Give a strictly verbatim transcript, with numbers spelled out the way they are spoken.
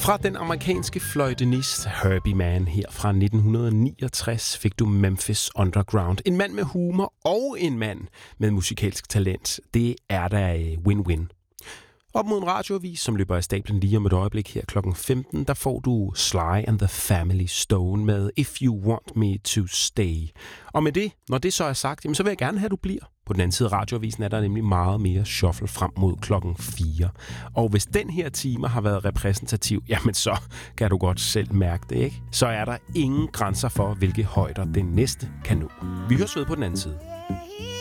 Fra den amerikanske fløjtenist Herbie Mann her fra nitten niogtres fik du Memphis Underground. En mand med humor og en mand med musikalsk talent. Det er da win-win. Op mod en radioavis, som løber af stablen lige om et øjeblik her klokken femten, der får du Sly and the Family Stone med If You Want Me To Stay. Og med det, når det så er sagt, jamen, så vil jeg gerne have, at du bliver. På den anden side af radioavisen er der nemlig meget mere shuffle frem mod klokken fire. Og hvis den her time har været repræsentativ, jamen så kan du godt selv mærke det, ikke? Så er der ingen grænser for, hvilke højder den næste kan nå. Vi høres ved på den anden side.